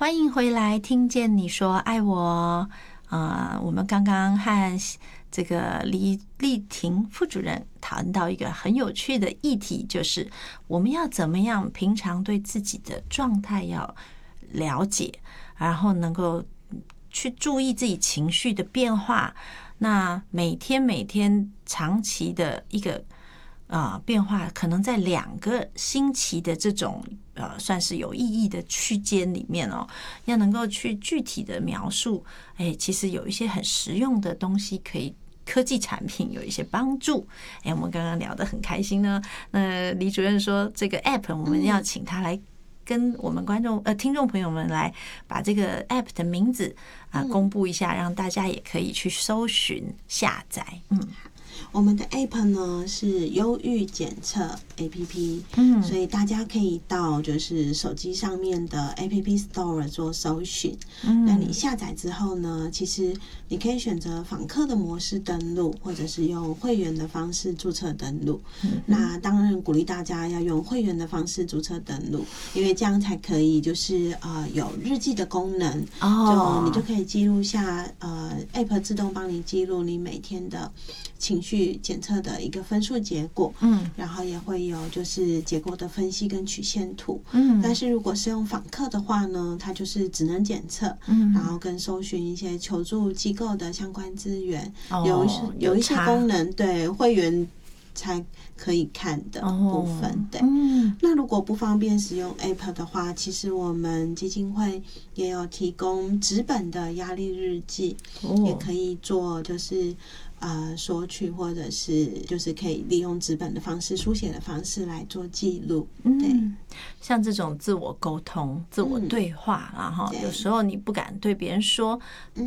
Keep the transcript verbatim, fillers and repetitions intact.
欢迎回来，听见你说爱我。呃，我们刚刚和这个李丽婷副主任谈到一个很有趣的议题，就是我们要怎么样平常对自己的状态要了解，然后能够去注意自己情绪的变化。那每天每天长期的一个呃变化，可能在两个星期的这种呃算是有意义的区间里面哦，要能够去具体的描述，哎，其实有一些很实用的东西可以。科技产品有一些帮助，哎，我们刚刚聊得很开心呢。那李主任说，这个 App 我们要请他来跟我们观众呃听众朋友们来把这个 App 的名字啊、呃、公布一下，让大家也可以去搜寻下载。嗯。 我们的 App 呢是忧郁检测 A P P， 嗯， 所以大家可以到就是手机上面的 App Store 做搜寻。嗯，那你下载之后呢，其实你可以选择访客的模式登录，或者是用会员的方式注册登录。嗯，那当然鼓励大家要用会员的方式注册登录，因为这样才可以就是呃有日记的功能。哦，就你就可以记录下呃 App 自动帮你记录你每天的情绪检测的一个分数结果，嗯，然后也会有就是结果的分析跟曲线图，嗯，但是如果是用访客的话呢，它就是只能检测，嗯，然后跟搜寻一些求助机构的相关资源，哦，有有一些功能对会员才可以看的部分，哦，对，嗯，那如果不方便使用 App 的话，其实我们基金会也有提供纸本的压力日记，哦，也可以做就是呃索取，或者是就是可以利用纸本的方式、书写的方式来做记录。对，嗯， 像这种自我沟通、自我对话，然后有时候你不敢对别人说。